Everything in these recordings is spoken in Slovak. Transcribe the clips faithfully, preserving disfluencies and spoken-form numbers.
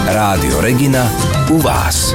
Rádio Regina u vás.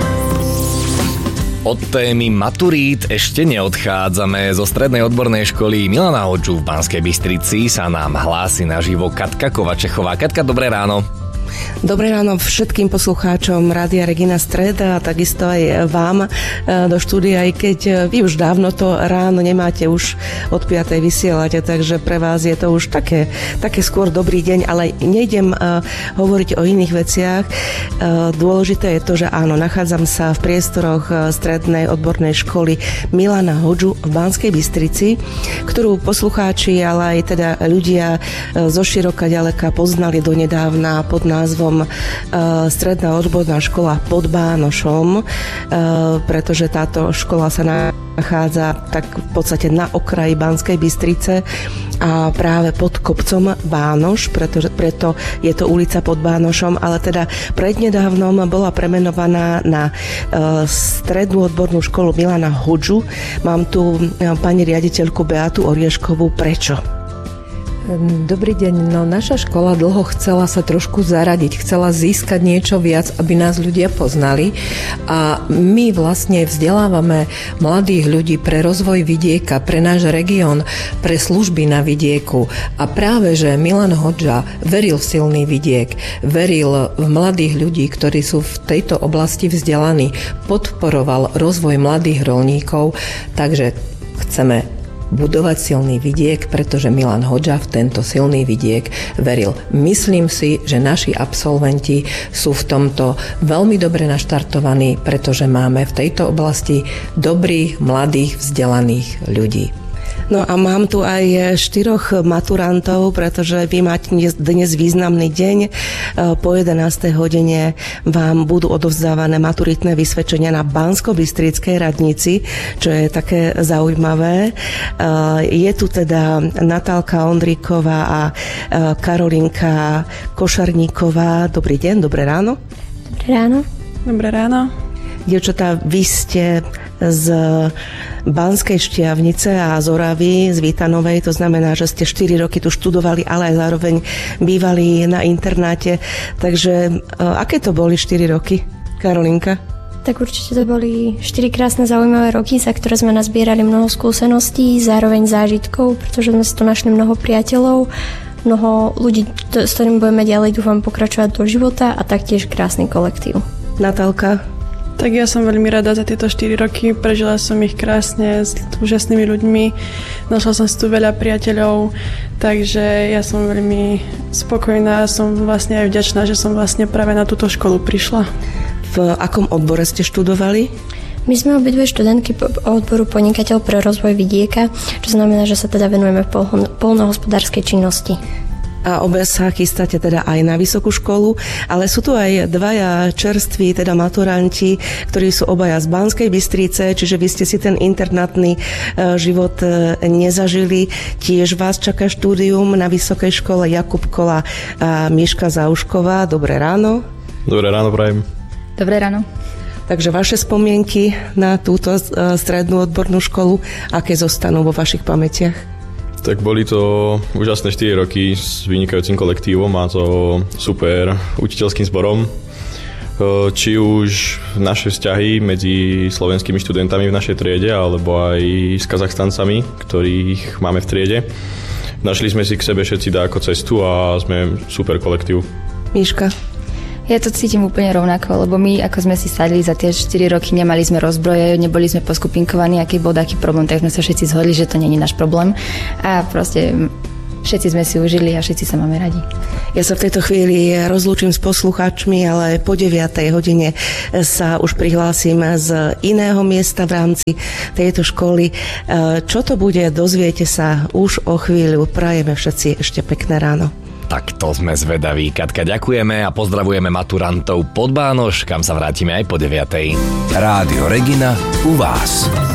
Od témy maturít ešte neodchádzame. Zo strednej odbornej školy Milana Hodžu v Banskej Bystrici sa nám hlási naživo Katka Kovačechová. Katka, dobré ráno. Dobré ráno všetkým poslucháčom Rádia Regina Stred a takisto aj vám do štúdia, aj keď vy už dávno to ráno nemáte už od piatej vysielať, takže pre vás je to už také, také skôr dobrý deň, ale nejdem uh, hovoriť o iných veciach. Uh, dôležité je to, že áno, nachádzam sa v priestoroch strednej odbornej školy Milana Hodžu v Banskej Bystrici, ktorú poslucháči, ale aj teda ľudia zo široka ďaleka poznali donedávna pod názvom Stredná odborná škola pod Bánošom, pretože táto škola sa nachádza tak v podstate na okraji Banskej Bystrice a práve pod kopcom Bánoš, pretože preto je to ulica pod Bánošom, ale teda prednedávnom bola premenovaná na Strednú odbornú školu Milana Hodžu. Mám tu pani riaditeľku Beatu Orieškovú. Prečo? Dobrý deň, no naša škola dlho chcela sa trošku zaradiť, chcela získať niečo viac, aby nás ľudia poznali a my vlastne vzdelávame mladých ľudí pre rozvoj vidieka, pre náš región, pre služby na vidieku a práve, že Milan Hodža veril v silný vidiek, veril v mladých ľudí, ktorí sú v tejto oblasti vzdelaní, podporoval rozvoj mladých roľníkov, takže chceme budovať silný vidiek, pretože Milan Hodža v tento silný vidiek veril. Myslím si, že naši absolventi sú v tomto veľmi dobre naštartovaní, pretože máme v tejto oblasti dobrých, mladých, vzdelaných ľudí. No a mám tu aj štyroch maturantov, pretože vy máte dnes významný deň. Po jedenástej hodine vám budú odovzdávané maturitné vysvedčenia na Banskobystrickej radnici, čo je také zaujímavé. Je tu teda Natálka Ondríková a Karolinka Košarníková. Dobrý deň, dobré ráno. Dobré ráno. Dobré ráno. Dievčatá, vy ste z Banskej Štiavnice a z Oravy, z Vítanovej, to znamená, že ste štyri roky tu študovali, ale aj zároveň bývali na internáte. Takže aké to boli štyri roky, Karolinka? Tak určite to boli štyri krásne zaujímavé roky, za ktoré sme nazbierali mnoho skúseností, zároveň zážitkov, pretože sme si tu našli mnoho priateľov, mnoho ľudí, s ktorými budeme ďalej dúfam pokračovať do života a taktiež krásny kolektív. Natálka? Tak ja som veľmi rada za tieto štyri roky, prežila som ich krásne s úžasnými ľuďmi, našla som si tu veľa priateľov, takže ja som veľmi spokojná, som vlastne aj vďačná, že som vlastne práve na túto školu prišla. V akom odbore ste študovali? My sme obidve študentky odboru podnikateľ pre rozvoj vidieka, čo znamená, že sa teda venujeme poľnohospodárskej činnosti. A obe sa chystáte teda aj na vysokú školu, ale sú tu aj dvaja čerství, teda maturanti, ktorí sú obaja z Banskej Bystrice, čiže vy ste si ten internátny život nezažili. Tiež vás čaká štúdium na vysokej škole Jakub Kola a Miška Zaušková. Dobré ráno. Dobré ráno, prajem. Dobré ráno. Takže vaše spomienky na túto strednú odbornú školu, aké zostanú vo vašich pamätiach? Tak boli to úžasné štyri roky s vynikajúcim kolektívom a to super učiteľským zborom. Či už naše vzťahy medzi slovenskými študentami v našej triede alebo aj s Kazachstancami, ktorých máme v triede. Našli sme si k sebe všetci dáko cestu a sme super kolektív. Miška? Ja to cítim úplne rovnako, lebo my, ako sme si sadli za tie štyri roky, nemali sme rozbroje, neboli sme poskupinkovaní, aký bol aký problém, tak sme sa všetci zhodli, že to nie je náš problém. A proste všetci sme si užili a všetci sa máme radi. Ja sa v tejto chvíli rozlúčim s poslucháčmi, ale po deviatej hodine sa už prihlásim z iného miesta v rámci tejto školy. Čo to bude, dozviete sa už o chvíľu. Prajeme všetci ešte pekné ráno. Tak to sme zvedaví. Katka, ďakujeme a pozdravujeme maturantov pod Bánoš, kam sa vrátime aj po deviatej. Rádio Regina u vás.